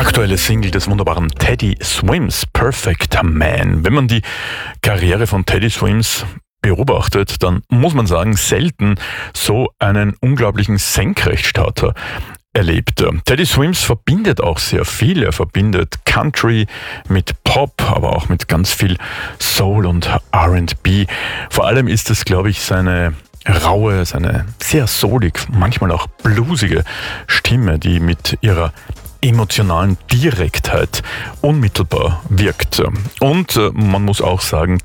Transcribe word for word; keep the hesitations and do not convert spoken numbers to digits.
Aktuelle Single des wunderbaren Teddy Swims, Perfect Man. Wenn man die Karriere von Teddy Swims beobachtet, dann muss man sagen, selten so einen unglaublichen Senkrechtstarter erlebt. Teddy Swims verbindet auch sehr viel. Er verbindet Country mit Pop, aber auch mit ganz viel Soul und R and B. Vor allem ist es, glaube ich, seine raue, seine sehr soulig, manchmal auch bluesige Stimme, die mit ihrer emotionalen Direktheit unmittelbar wirkt. Und äh, man muss auch sagen,